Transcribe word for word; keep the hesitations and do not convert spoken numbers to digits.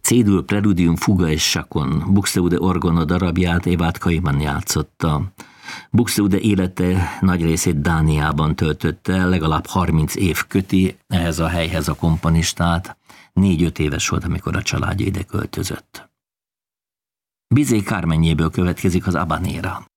C-dur, preludium, fuga és sakon. Buxtehude orgona darabját Evad Kaiman játszotta. Buxtehude élete nagy részét Dániában töltötte, legalább harminc év köti ehhez a helyhez a komponistát. Négy-öt éves volt, amikor a családja ide költözött. Bizet Carmenjéből következik az Habanera.